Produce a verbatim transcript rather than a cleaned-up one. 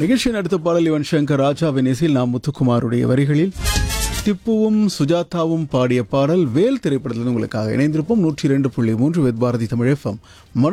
நிகழ்ச்சியின் அடுத்த பாடல் யுவன் சங்கர் ராஜாவின் இசையில் நாம் முத்துக்குமாருடைய வரிகளில் திப்புவும் சுஜாதாவும் பாடிய பாடல் வேல் திரைப்படத்தில் உங்களுக்காக இணைந்திருப்போம். நூற்றி இரண்டு புள்ளி மூன்று வித் பாரதி தமிழ் எஃப்எம்.